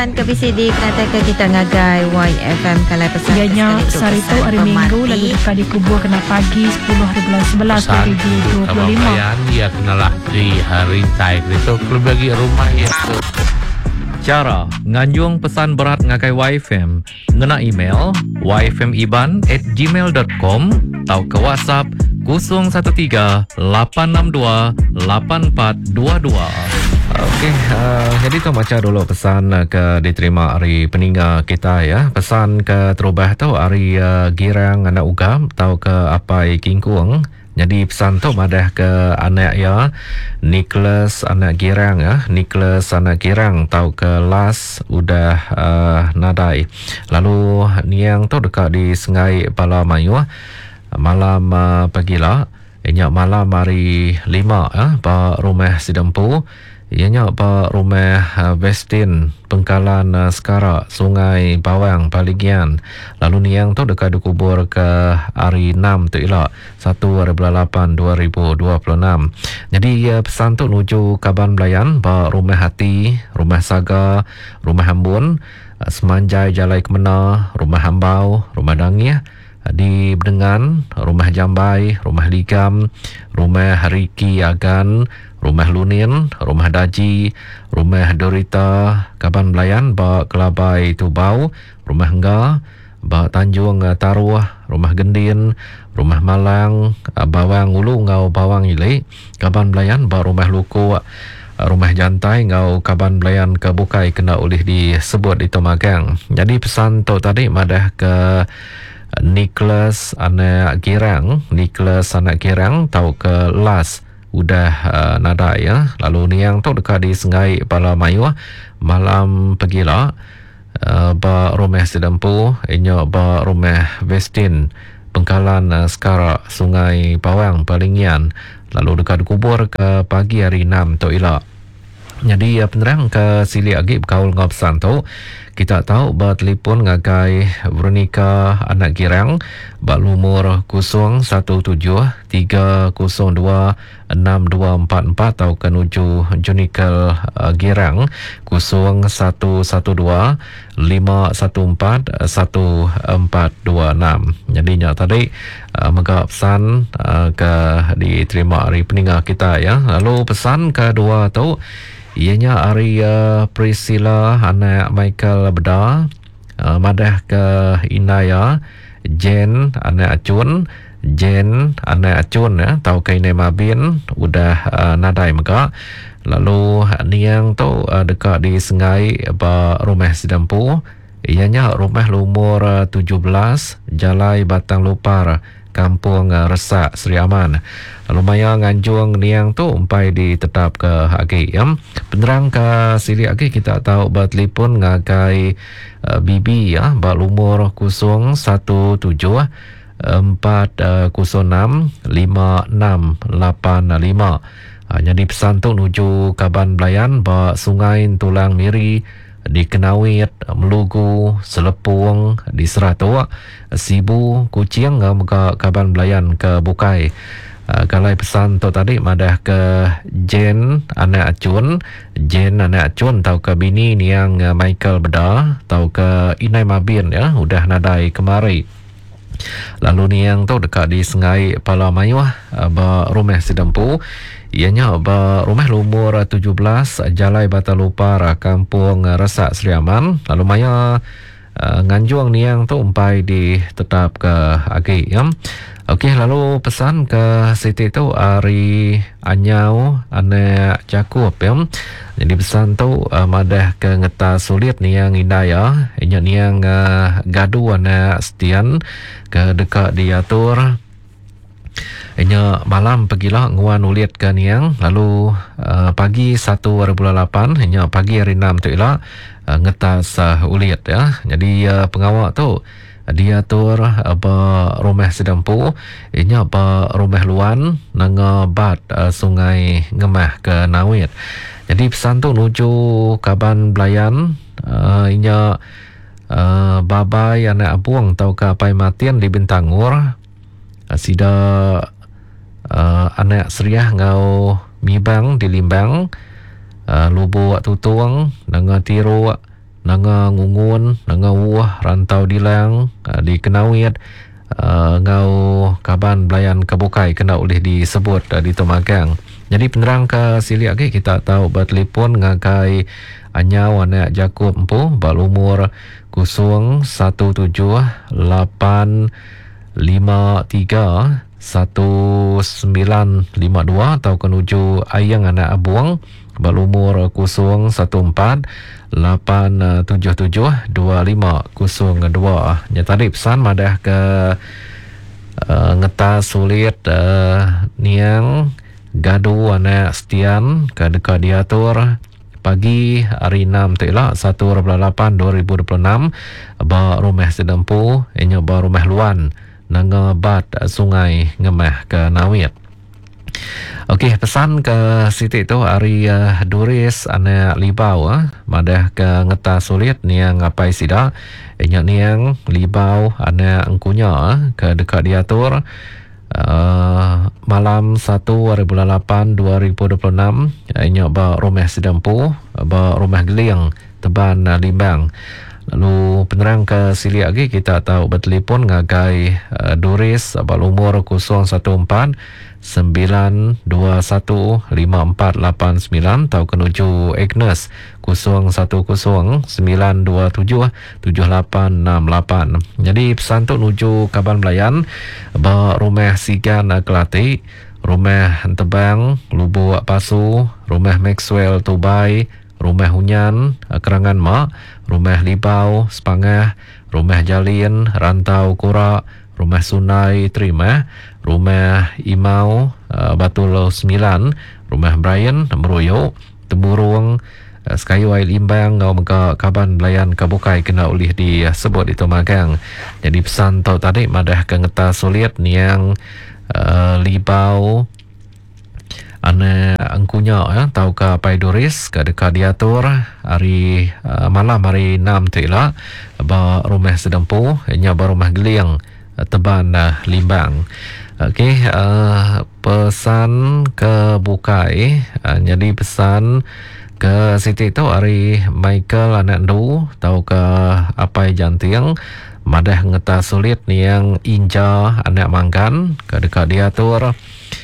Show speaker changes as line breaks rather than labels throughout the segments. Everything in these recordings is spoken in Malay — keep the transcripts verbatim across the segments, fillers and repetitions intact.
ke B C D penatakan kita ngagai Y F M Kalai Pesan.
Ianya Sarito hari Minggu lalu dekat dikubur kena pagi sepuluh hari bulan sebelas dua ribu dua puluh lima.
Dia kenalah di hari taik itu klub bagi rumah itu.
Cara nganjung pesan berat ngagai Y F M ngena email y f m iban at gmail dot com atau ke WhatsApp kosong satu tiga lapan enam dua lapan empat dua dua. Okey, uh, jadi tu macam dulu pesan uh, ke diterima hari peninggal kita ya. Pesan ke terubah tu hari uh, girang anak ugam atau ke apa kingkuang. Jadi pesan tu madah ke anak ya Nicholas anak girang ya. Nicholas anak girang tau ke las udah uh, nadai. Lalu niang tu dekat di Sungai Palamayu malam uh, pagilah. Inyak malam hari lima ya, pa rumah Sidempu. Ianya pa rumah uh, Westin Pengkalan uh, Sekara Sungai Bawang Paligian. Lalu niang tu dekat dikubur ke hari enam tu elok satu hari bulan lapan dua ribu dua puluh enam. Jadi uh, pesan tu nuju Kaban Belayan pa rumah Hati, rumah Saga, rumah Hambun, uh, Semanjai Jalai Kemena, rumah Hambau, rumah Dangih, di Bedengan, rumah Jambai, rumah Ligam, rumah Hariki Agan, rumah Lunin, rumah Daji, rumah Dorita, Kaban Belayan, ba Kelabai Tubau, rumah Engga, ba Tanjung Taruah, rumah Gendin, rumah Malang, Bawang Ulu ngau Bawang Ile, Kaban Belayan, ba rumah Luku, rumah Jantai ngau Kaban Belayan ke Bukai kena oleh disebut di Tomagang. Jadi pesan tu tadi madah ke Nicholas anak girang, Nicholas anak girang tau ke las udah uh, nada ya. Lalu niang tu dekat di Sungai Palamayu malam pagilah uh, ba rumah Sidempu inyo ba rumah Westin Pengkalan uh, Sekara Sungai Bawang Palingian. Lalu dekat kubur ke pagi hari enam tu elok. Jadi uh, penerang ke sili agi berkaul ngau pesan tu. Kita tahu bahawa telefon ngagai Veronica anak girang bak lumur kosong satu tujuh tiga kosong dua enam dua empat empat atau kenuju Junikel uh, girang kosong satu satu dua lima satu empat satu empat dua enam. Jadinya tadi uh, megak pesan uh, ke diterima hari peninggal kita ya. Lalu pesan kedua tu ianya hari uh, Priscilla anak Michael Beda, uh, madah ke Inaya, Jen anak Acun, Jen anak Acun ya, tau ke Ine Mabin udah uh, nadai mega. Lalu niang tu uh, dekat di Sungai ba rumah Sidempu, ianya rumah lumur uh, tujuh belas Jalai Batang Lupar, Kampung uh, Resak Seri Aman. Lalu maya nganjung niang tu umpai ditetap ke agi ya. Penerang ke sili agi kita tahu bat telefon ngagai uh, Bibi ya, bat lumur kosong satu tujuh empat kosong enam lima enam lapan lima. Uh, jadi pesan tu nuju Kaban Belayan ba Sungai Tulang Miri di Kenawit, Melugu, Selepung, di Seratu, Sibu, Kucing ke Kaban Belayan ke Bukai. Uh, kalau pesan tu tadi madah ke Jen anak Acun, Jen anak Acun tau ke bini ni yang uh, Michael Beda, tau ke Inai Mabin ya, udah nadai kemari. Lalu ni yang tu dekat di Sungai Palamayu uh, ba rumah Sidempu. Ianya ba rumah lumur tujuh belas Jalai Batalupar, Kampung Resak Seri Aman. Lalu maya uh, nganjuang niang tu umpai ditetap ke agi ya. Okey, lalu pesan ke Siti tu hari Anyau anak Cakup ya. Jadi pesan tu uh, madah ke ngeta sulit niang indah ya. Inya niang uh, gadu anak Setian ke dekat diatur. Inya malam pagilah nguan ulit ke niang. Lalu uh, pagi satu hari bulan lapan, inya pagi hari enam tu ialah uh, ngetas uh, ulit ya. Jadi uh, pengawal tu dia atur apa rumah Sidempu, inya apa rumah Luan nanga bat uh, Sungai Ngemah ke Nawit. Jadi pesan tu nuju Kaban Belayan, uh, inya uh, babai anak abuang tau ke Pai Matian di Bintangur, uh, sida uh, anak Seriah ngau Mibang di Limbang, uh, lubu tutuang nanga tiru nanga ngungun, nanga wuah rantau dilang uh, di Kenawit, uh, ngau kaban belayan kabukai kena oleh disebut uh, di Tomagang. Jadi penerang ke sili lagi kita tahu bertelefon ngakai anyau anak Jakub empu berumur kosong satu tujuh lapan lima tiga satu sembilan lima dua atau kenuju ayang anak abuang berumur kosong satu empat lapan tujuh tujuh dua lima kosong dua. Ya tadi pesan madah ke uh, ngeta sulit uh, niang gadu anak Setian ke dekat diatur pagi hari enam telah satu lapan dua ribu dua puluh enam ba rumah sedempu inya ba rumah luan nanga bat sungai ngemah ke Nawit. Okey, pesan ke Siti tu hari uh, Duris anak libau ah madah ke ngeta sulit niang ngapai sida inya niang libau anak engkunya ah, ke dekat diatur Uh, malam satu hari bulan lapan dua ribu dua puluh enam inya ba rumah sedempu ba rumah geling teban uh, Limbang. Lalu penerang ke sili lagi kita tahu bertelefon ngagai uh, Doris berumur kosong satu empat sembilan dua satu lima empat lapan sembilan atau kenuju Agnes kosong satu kosong sembilan dua tujuh tujuh lapan enam lapan. Jadi pesan tu nuju Kaban Belayan ba rumah Sigan Kelati, rumah Tebang Lubuk Pasu, rumah Maxwell Tubai, rumah Hunyan Kerangan Mak, rumah Libau Sepangah, rumah Jalin Rantau Kura, rumah Sunai Terima, rumah Imau uh, Batul Sembilan, rumah Brian Meroyo, Temburung uh, Skyway Limbang ngau mengka Kaban Belayan Kabukai kena oleh disebut di Tomagang. Jadi pesan tau tadi madah ke ngeta sulit niang uh, Libau ana angkunya ya tau ka Pai Doris ke dekat diatur hari uh, malam hari enam telah ba rumah sedempu inya ba rumah geling uh, teban uh, Limbang. Okey, uh, pesan ke Bukai uh, jadi pesan ke Siti tu hari Michael anak Ndu tau ke Apai Janting madah ngeta sulit niang Inja anak Manggan ke dekat diatur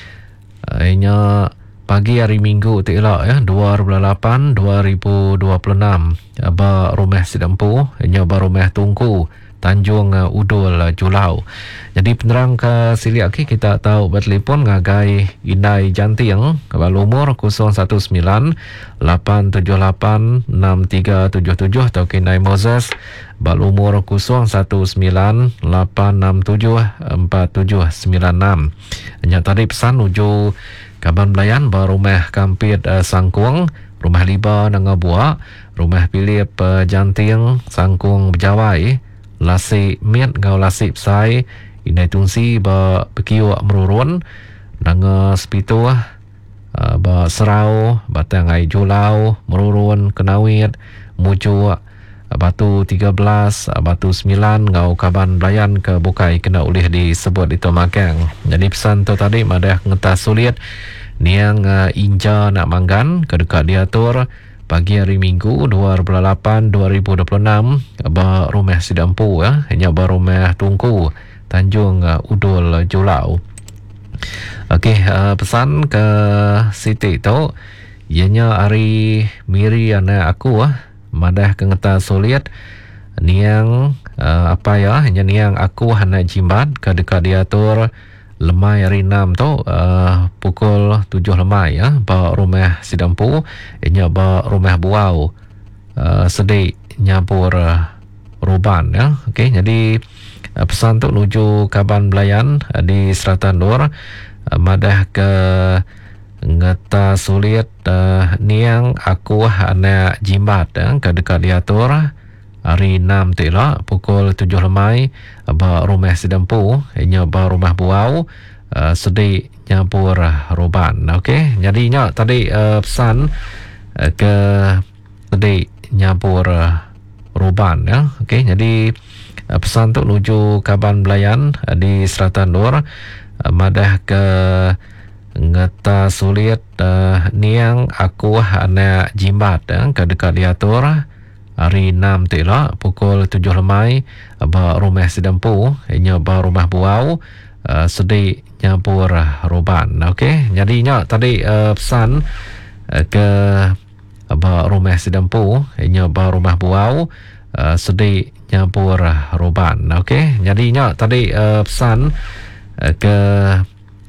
inya pagi hari Minggu tu elok ya dua puluh lapan dua ribu dua puluh enam ba rumah sedempu inya ba rumah Tungku Tanjung uh, Udul uh, Julau. Jadi penerang ke sili lagi kita tahu bertelefon ngagai Inai Janting berumur kosong satu sembilan lapan tujuh lapan enam tiga tujuh tujuh atau Inai Moses berumur kosong satu sembilan lapan enam tujuh empat tujuh sembilan enam. Hanya tadi pesan uju Kaban Belayan berumah Kampit uh, Sangkung, rumah Liba Nanga Buak, rumah Pilip uh, Janting Sangkung Berjawai, Lasik Miat ngau Lasik Psai, Inai Tungsi ba Pekiwak Merurun, Nanga Sepitu uh, ba Serau, Batangai Julau, Merurun, Kenawit, Mujuk, Batu tiga belas, Batu sembilan ngau Kaban Belayan ke Bukai kena oleh disebut di Tomagang. Jadi pesan tu tadi madah ngeta sulit niang uh, Inja nak Manggan ke dekat diatur pagi hari Minggu dua puluh lapan dua ribu dua puluh enam ba rumah sedempu ya hanya ba rumah Tungku Tanjung uh, Udul Julau. Okey, uh, pesan ke Siti tu ianya hari Miri anak aku ah uh, madah ke ngeta sulit niang uh, apa ya hanya niang aku hana jimbat ke dekat diatur lemai hari enam tu uh, pukul tujuh lemai ya ba rumah sedempu inya ba rumah buau uh, sedik nyabur uh, ruban ya. Okey, jadi uh, pesan tu nuju Kaban Belayan uh, di Seratan Nur uh, madah ke ngeta sulit uh, niang aku anak jimbat eh, ke dekat diatur hari enam telah pukul tujuh lemai ba rumah sedempu inya ba rumah buau uh, sedik nyabur roban. Okey, jadi nya tadi uh, pesan uh, ke sedik nyabur uh, roban ya. Okey, jadi uh, pesan tu nuju Kaban Belayan uh, di Seratan Nur uh, madah ke ngeta sulit uh, niang aku anak jimbat eh, ke dekat diatur hari enam tira pukul tujuh lemai ba rumah sedempu inya ba rumah buau uh, sedih nyampur roban. Okey, jadinya tadi uh, pesan uh, ke ba rumah sedempu inya ba rumah buau uh, sedih nyampur roban. Okey, jadinya tadi uh, pesan uh, ke